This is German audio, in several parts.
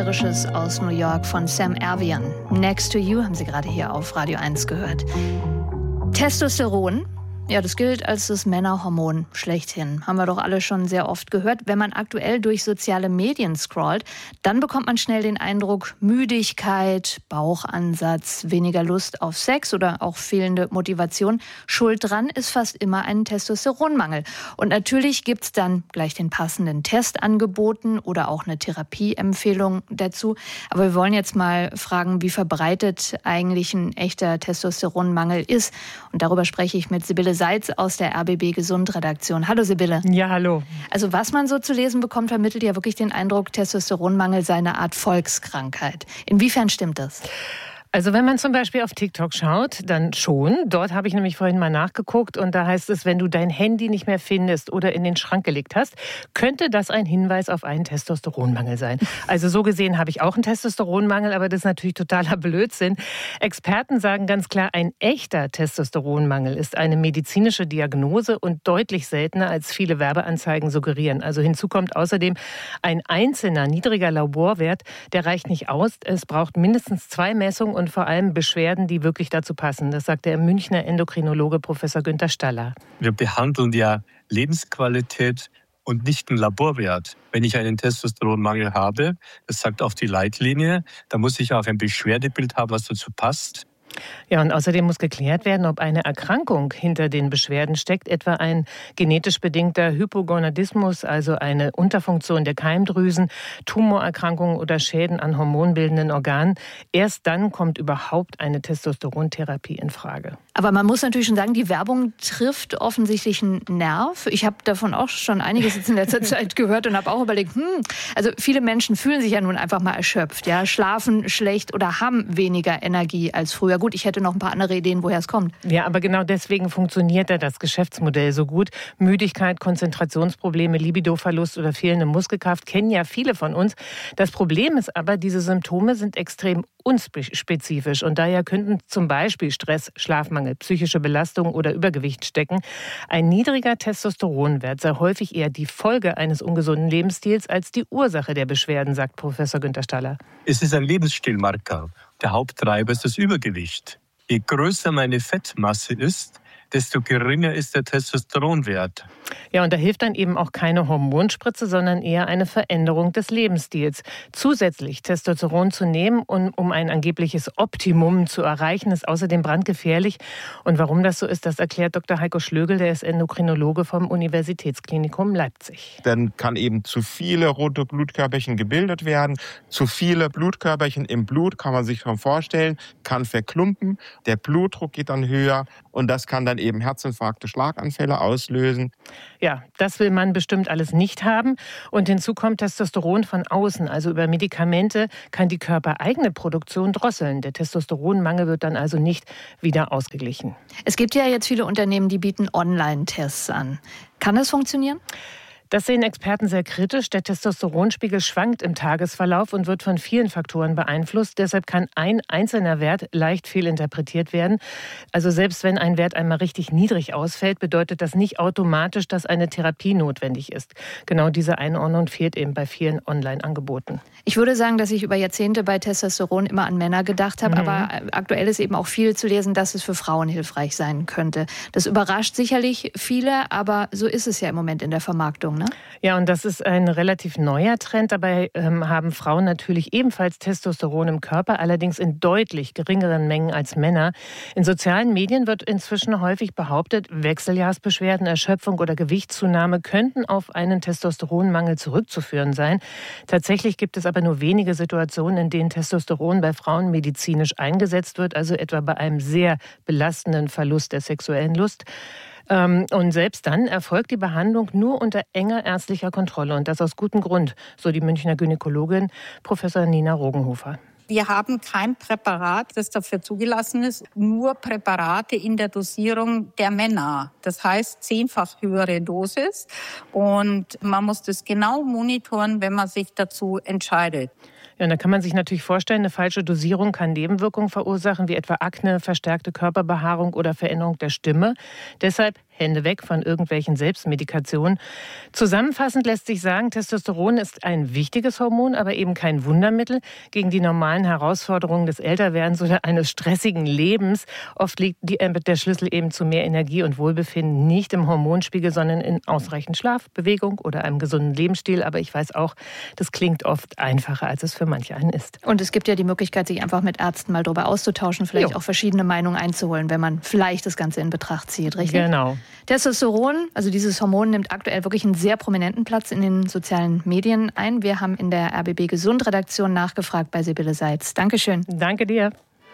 Songwriterisches aus New York von Sam Ervian. Next to You haben Sie gerade hier auf Radio 1 gehört. Testosteron. Ja, das gilt als das Männerhormon schlechthin. Haben wir doch alle schon sehr oft gehört. Wenn man aktuell durch soziale Medien scrollt, dann bekommt man schnell den Eindruck, Müdigkeit, Bauchansatz, weniger Lust auf Sex oder auch fehlende Motivation. Schuld dran ist fast immer ein Testosteronmangel. Und natürlich gibt's dann gleich den passenden Test angeboten oder auch eine Therapieempfehlung dazu. Aber wir wollen jetzt mal fragen, wie verbreitet eigentlich ein echter Testosteronmangel ist. Und darüber spreche ich mit Sibylle Seitz aus der RBB Gesund-Redaktion. Hallo Sibylle. Ja, hallo. Also was man so zu lesen bekommt, vermittelt ja wirklich den Eindruck, Testosteronmangel sei eine Art Volkskrankheit. Inwiefern stimmt das? Also wenn man zum Beispiel auf TikTok schaut, dann schon. Dort habe ich nämlich vorhin mal nachgeguckt und da heißt es, wenn du dein Handy nicht mehr findest oder in den Schrank gelegt hast, könnte das ein Hinweis auf einen Testosteronmangel sein. Also so gesehen habe ich auch einen Testosteronmangel, aber das ist natürlich totaler Blödsinn. Experten sagen ganz klar, ein echter Testosteronmangel ist eine medizinische Diagnose und deutlich seltener, als viele Werbeanzeigen suggerieren. Also hinzu kommt außerdem ein einzelner niedriger Laborwert, der reicht nicht aus. Es braucht mindestens 2 Messungen und vor allem Beschwerden, die wirklich dazu passen. Das sagt der Münchner Endokrinologe Professor Günther Staller. Wir behandeln ja Lebensqualität und nicht einen Laborwert. Wenn ich einen Testosteronmangel habe, das sagt auch die Leitlinie, dann muss ich auch ein Beschwerdebild haben, was dazu passt. Ja, und außerdem muss geklärt werden, ob eine Erkrankung hinter den Beschwerden steckt, etwa ein genetisch bedingter Hypogonadismus, also eine Unterfunktion der Keimdrüsen, Tumorerkrankungen oder Schäden an hormonbildenden Organen. Erst dann kommt überhaupt eine Testosterontherapie in Frage. Aber man muss natürlich schon sagen, die Werbung trifft offensichtlich einen Nerv. Ich habe davon auch schon einiges jetzt in letzter Zeit gehört und habe auch überlegt, also viele Menschen fühlen sich ja nun einfach mal erschöpft, ja, schlafen schlecht oder haben weniger Energie als früher. Gut, ich hätte noch ein paar andere Ideen, woher es kommt. Ja, aber genau deswegen funktioniert ja das Geschäftsmodell so gut. Müdigkeit, Konzentrationsprobleme, Libidoverlust oder fehlende Muskelkraft kennen ja viele von uns. Das Problem ist aber, diese Symptome sind extrem unspezifisch und daher könnten zum Beispiel Stress, Schlafmangel, psychische Belastung oder Übergewicht stecken. Ein niedriger Testosteronwert sei häufig eher die Folge eines ungesunden Lebensstils als die Ursache der Beschwerden, sagt Professor Günther Staller. Es ist ein Lebensstilmarker. Der Haupttreiber ist das Übergewicht. Je größer meine Fettmasse ist, desto geringer ist der Testosteronwert. Ja, und da hilft dann eben auch keine Hormonspritze, sondern eher eine Veränderung des Lebensstils. Zusätzlich Testosteron zu nehmen, um ein angebliches Optimum zu erreichen, ist außerdem brandgefährlich. Und warum das so ist, das erklärt Dr. Heiko Schlögel, der ist Endokrinologe vom Universitätsklinikum Leipzig. Dann kann eben zu viele rote Blutkörperchen gebildet werden. Zu viele Blutkörperchen im Blut, kann man sich schon vorstellen, kann verklumpen. Der Blutdruck geht dann höher und das kann dann eben Herzinfarkte, Schlaganfälle auslösen. Ja, das will man bestimmt alles nicht haben. Und hinzu kommt Testosteron von außen. Also über Medikamente kann die körpereigene Produktion drosseln. Der Testosteronmangel wird dann also nicht wieder ausgeglichen. Es gibt ja jetzt viele Unternehmen, die bieten Online-Tests an. Kann das funktionieren? Das sehen Experten sehr kritisch. Der Testosteronspiegel schwankt im Tagesverlauf und wird von vielen Faktoren beeinflusst. Deshalb kann ein einzelner Wert leicht fehlinterpretiert werden. Also selbst wenn ein Wert einmal richtig niedrig ausfällt, bedeutet das nicht automatisch, dass eine Therapie notwendig ist. Genau diese Einordnung fehlt eben bei vielen Online-Angeboten. Ich würde sagen, dass ich über Jahrzehnte bei Testosteron immer an Männer gedacht habe. Aber aktuell ist eben auch viel zu lesen, dass es für Frauen hilfreich sein könnte. Das überrascht sicherlich viele, aber so ist es ja im Moment in der Vermarktung, ne? Ja, und das ist ein relativ neuer Trend. Dabei haben Frauen natürlich ebenfalls Testosteron im Körper, allerdings in deutlich geringeren Mengen als Männer. In sozialen Medien wird inzwischen häufig behauptet, Wechseljahrsbeschwerden, Erschöpfung oder Gewichtszunahme könnten auf einen Testosteronmangel zurückzuführen sein. Tatsächlich gibt es aber nur wenige Situationen, in denen Testosteron bei Frauen medizinisch eingesetzt wird, also etwa bei einem sehr belastenden Verlust der sexuellen Lust. Und selbst dann erfolgt die Behandlung nur unter enger ärztlicher Kontrolle. Und das aus gutem Grund, so die Münchner Gynäkologin Professor Nina Rogenhofer. Wir haben kein Präparat, das dafür zugelassen ist, nur Präparate in der Dosierung der Männer. Das heißt 10-fach höhere Dosis. Und man muss das genau monitoren, wenn man sich dazu entscheidet. Ja, und da kann man sich natürlich vorstellen, eine falsche Dosierung kann Nebenwirkungen verursachen, wie etwa Akne, verstärkte Körperbehaarung oder Veränderung der Stimme. Deshalb Hände weg von irgendwelchen Selbstmedikationen. Zusammenfassend lässt sich sagen, Testosteron ist ein wichtiges Hormon, aber eben kein Wundermittel gegen die normalen Herausforderungen des Älterwerdens oder eines stressigen Lebens. Oft liegt der Schlüssel eben zu mehr Energie und Wohlbefinden nicht im Hormonspiegel, sondern in ausreichend Schlaf, Bewegung oder einem gesunden Lebensstil. Aber ich weiß auch, das klingt oft einfacher, als es für manche einen ist. Und es gibt ja die Möglichkeit, sich einfach mit Ärzten mal darüber auszutauschen, vielleicht auch verschiedene Meinungen einzuholen, wenn man vielleicht das Ganze in Betracht zieht, richtig? Genau. Testosteron, also dieses Hormon, nimmt aktuell wirklich einen sehr prominenten Platz in den sozialen Medien ein. Wir haben in der RBB Gesund-Redaktion nachgefragt bei Sibylle Seitz. Dankeschön. Danke dir.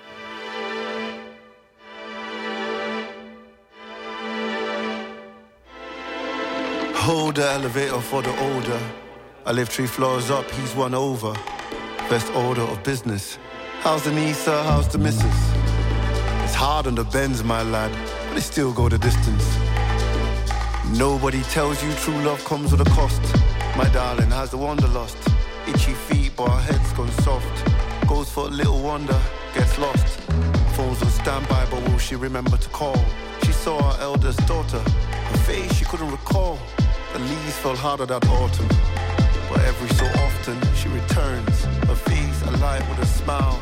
Hold the elevator for the older. I live 3 floors up, he's one over. Best order of business. How's the niece, sir? How's the missus? It's hard on the Benz, my lad, but they still go the distance. Nobody tells you true love comes with a cost. My darling has the wanderlust. Itchy feet, but her head's gone soft. Goes for a little wonder, gets lost. Phone's on standby, but will she remember to call? She saw her eldest daughter. Her face she couldn't recall. The leaves fell harder that autumn. But every so often she returns. Her face alive with a smile.